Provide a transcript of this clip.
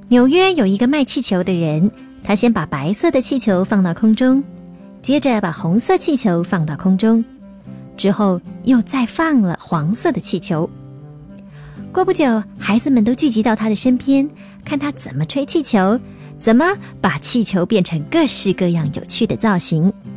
纽约有一个卖气球的人，他先把白色的气球放到空中，接着把红色气球放到空中，之后又再放了黄色的气球。过不久，孩子们都聚集到他的身边，看他怎么吹气球，怎么把气球变成各式各样有趣的造型。